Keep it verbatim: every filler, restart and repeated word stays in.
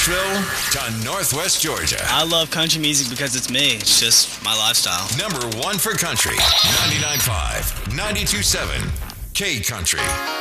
Nashville to Northwest Georgia. I love country music because it's me. It's just my lifestyle. Number one for country, ninety-nine point five, ninety-two point seven, K Country.